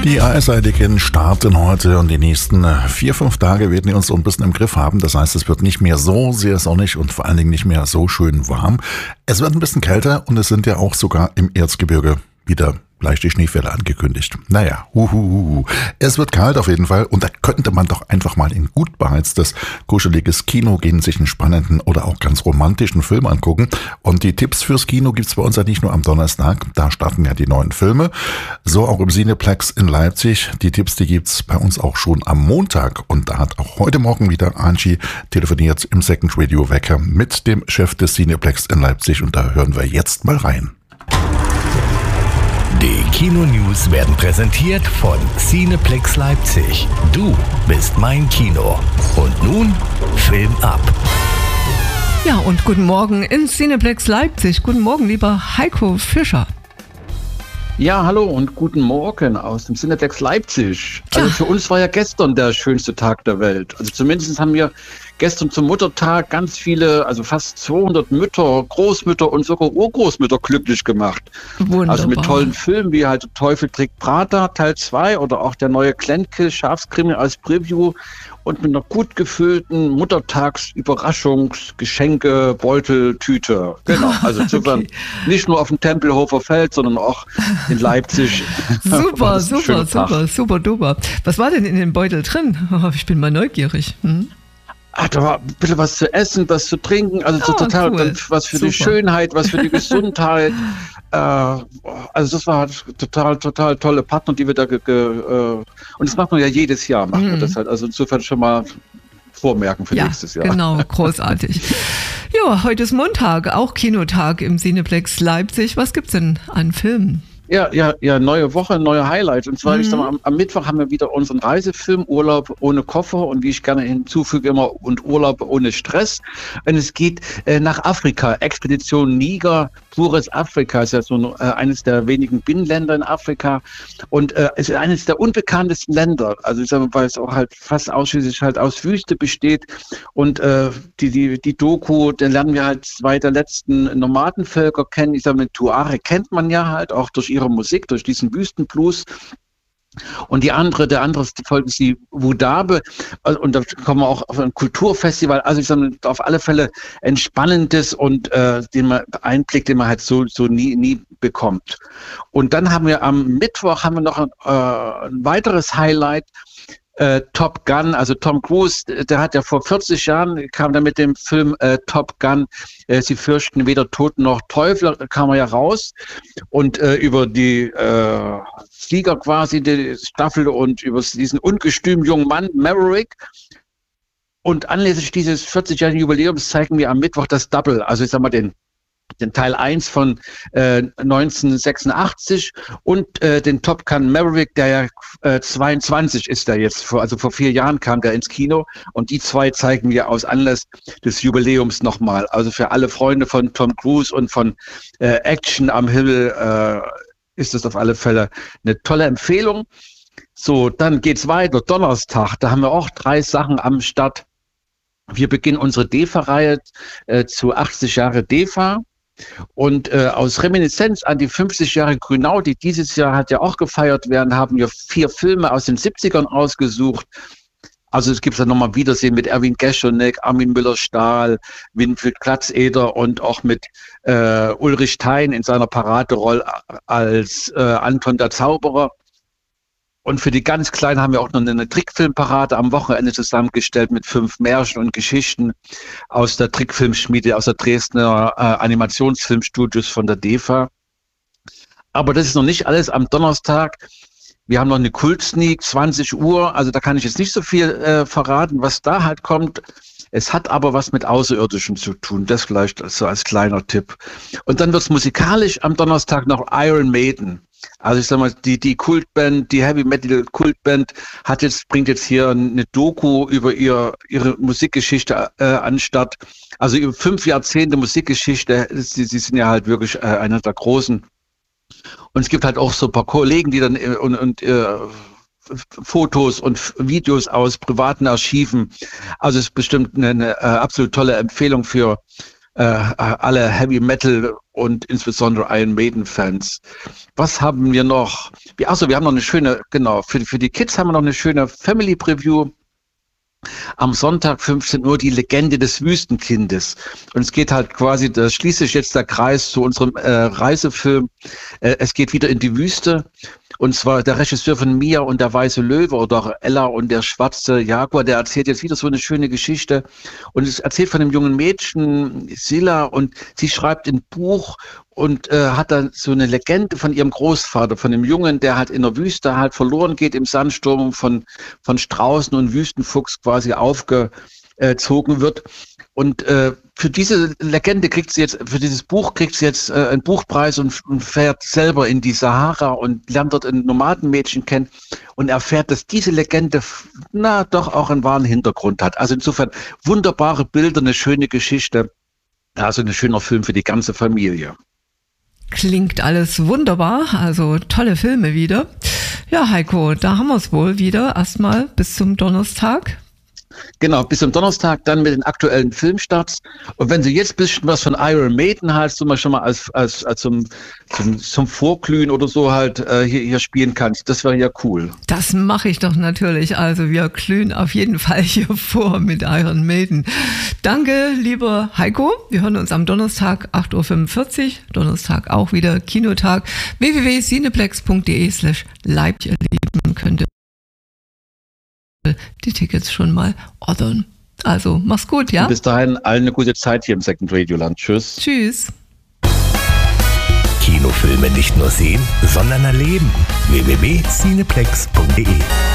Die Eisheiligen starten heute und die nächsten 4-5 Tage werden die uns so ein bisschen im Griff haben. Das heißt, es wird nicht mehr so sehr sonnig und vor allen Dingen nicht mehr so schön warm. Es wird ein bisschen kälter und es sind ja auch sogar im Erzgebirge wieder leichte Schneefälle angekündigt. Naja, es wird kalt auf jeden Fall und da könnte man doch einfach mal in gut beheiztes, kuscheliges Kino gehen, sich einen spannenden oder auch ganz romantischen Film angucken. Und die Tipps fürs Kino gibt's bei uns ja nicht nur am Donnerstag, da starten ja die neuen Filme, so auch im Cineplex in Leipzig. Die Tipps, die gibt's bei uns auch schon am Montag und da hat auch heute Morgen wieder Angie telefoniert im Second Radio Wecker mit dem Chef des Cineplex in Leipzig und da hören wir jetzt mal rein. Die Kino-News werden präsentiert von Cineplex Leipzig. Du bist mein Kino. Und nun Film ab. Ja, und guten Morgen in Cineplex Leipzig. Guten Morgen, lieber Heiko Fischer. Ja, hallo und guten Morgen aus dem Cineplex Leipzig. Also für uns war ja gestern der schönste Tag der Welt. Also zumindest haben wir gestern zum Muttertag ganz viele, also fast 200 Mütter, Großmütter und sogar Urgroßmütter glücklich gemacht. Wunderbar. Also mit tollen Filmen wie halt Teufel trägt Prada Teil 2 oder auch der neue Glennkill Schafskrimi als Preview und mit einer gut gefüllten Muttertags-Überraschungsgeschenke Beuteltüte. Genau, also insofern Okay. nicht nur auf dem Tempelhofer Feld, sondern auch in Leipzig. Super, super duper. Was war denn in dem Beutel drin? Oh, ich bin mal neugierig. Da war ein bisschen was zu essen, was zu trinken, also so total cool. Was für Super. die Schönheit, was für die Gesundheit. Also das war total tolle Partner, die wir da und das macht man ja jedes Jahr, macht man das halt. Also insofern schon mal vormerken für nächstes Jahr. Genau, großartig. Ja, heute ist Montag, auch Kinotag im Cineplex Leipzig. Was gibt's denn an Filmen? Ja, neue Woche, neue Highlights. Und zwar, ich sag mal, am Mittwoch haben wir wieder unseren Reisefilm Urlaub ohne Koffer und wie ich gerne hinzufüge immer und Urlaub ohne Stress. Und es geht nach Afrika, Expedition Niger, pures Afrika, ist ja so eines der wenigen Binnenländer in Afrika und es ist eines der unbekanntesten Länder. Also ich sag mal, weil es auch halt fast ausschließlich halt aus Wüste besteht und die Doku, da lernen wir halt zwei der letzten Nomadenvölker kennen. Ich sag mal, Tuareg kennt man ja halt auch durch ihre Musik, durch diesen Wüstenblues. Und der andere Volk ist die Wudabe. Und da kommen wir auch auf ein Kulturfestival. Also ich sage auf alle Fälle ein spannendes und Einblick, den man halt so nie bekommt. Und dann haben wir am Mittwoch noch ein weiteres Highlight. Top Gun, also Tom Cruise, der hat ja vor 40 Jahren, kam da mit dem Film Top Gun, Sie fürchten weder Tod noch Teufel, da kam er ja raus und über die Flieger quasi, die Staffel und über diesen ungestümen jungen Mann, Maverick. Und anlässlich dieses 40-jährigen Jubiläums zeigen wir am Mittwoch das Double, also ich sag mal den Teil 1 von 1986 und den Top Gun Maverick, der ja 22 ist der jetzt, vor 4 Jahren kam der ins Kino und die zwei zeigen wir aus Anlass des Jubiläums nochmal. Also für alle Freunde von Tom Cruise und von Action am Himmel ist das auf alle Fälle eine tolle Empfehlung. So, dann geht's weiter. Donnerstag, da haben wir auch 3 Sachen am Start. Wir beginnen unsere DEFA-Reihe zu 80 Jahre DEFA. Und aus Reminiszenz an die 50 Jahre Grünau, die dieses Jahr hat ja auch gefeiert werden, haben wir 4 Filme aus den 70ern ausgesucht. Also es gibt ja nochmal Wiedersehen mit Erwin Geschonek, Armin Müller-Stahl, Winfried Glatzeder und auch mit Ulrich Thein in seiner Paraderolle als Anton der Zauberer. Und für die ganz Kleinen haben wir auch noch eine Trickfilmparade am Wochenende zusammengestellt mit 5 Märchen und Geschichten aus der Trickfilmschmiede, aus der Dresdner Animationsfilmstudios von der DEFA. Aber das ist noch nicht alles am Donnerstag. Wir haben noch eine Kult-Sneak, 20 Uhr. Also da kann ich jetzt nicht so viel verraten, was da halt kommt. Es hat aber was mit Außerirdischen zu tun. Das vielleicht so als kleiner Tipp. Und dann wird es musikalisch am Donnerstag noch Iron Maiden. Also ich sag mal, die Kultband, die Heavy Metal Kultband bringt jetzt hier eine Doku über ihre Musikgeschichte an Start. Also über 5 Jahrzehnte Musikgeschichte, sie sind ja halt wirklich einer der großen. Und es gibt halt auch so ein paar Kollegen, die dann Fotos und Videos aus privaten Archiven. Also es ist bestimmt eine absolut tolle Empfehlung für alle Heavy Metal und insbesondere Iron Maiden Fans. Was haben wir noch? wir haben noch eine schöne, genau, für die Kids haben wir noch eine schöne Family Preview. Am Sonntag 15 Uhr die Legende des Wüstenkindes. Und es geht halt quasi, da schließt sich jetzt der Kreis zu unserem Reisefilm. Es geht wieder in die Wüste. Und zwar der Regisseur von Mia und der weiße Löwe oder auch Ella und der schwarze Jaguar, der erzählt jetzt wieder so eine schöne Geschichte. Und es erzählt von einem jungen Mädchen, Silla, und sie schreibt ein Buch und hat dann so eine Legende von ihrem Großvater, von dem Jungen, der halt in der Wüste halt verloren geht im Sandsturm, von Straußen und Wüstenfuchs quasi aufgezogen wird. Und für diese Legende für dieses Buch kriegt sie jetzt einen Buchpreis und fährt selber in die Sahara und lernt dort ein Nomadenmädchen kennen und erfährt, dass diese Legende doch auch einen wahren Hintergrund hat. Also insofern wunderbare Bilder, eine schöne Geschichte, also ein schöner Film für die ganze Familie. Klingt alles wunderbar, also tolle Filme wieder. Ja, Heiko, da haben wir es wohl wieder. Erstmal bis zum Donnerstag. Genau, bis zum Donnerstag dann mit den aktuellen Filmstarts. Und wenn du jetzt ein bisschen was von Iron Maiden halt schon mal als zum Vorglühen oder so halt hier spielen kannst, das wäre ja cool. Das mache ich doch natürlich. Also wir glühen auf jeden Fall hier vor mit Iron Maiden. Danke, lieber Heiko. Wir hören uns am Donnerstag 8.45 Uhr. Donnerstag auch wieder Kinotag. www.cineplex.de/Leipzig, ihr Lieben, könnt ihr die Tickets schon mal ordern. Also, mach's gut, ja? Und bis dahin allen eine gute Zeit hier im Second Radioland. Tschüss. Tschüss. Kinofilme nicht nur sehen, sondern erleben. www.cineplex.de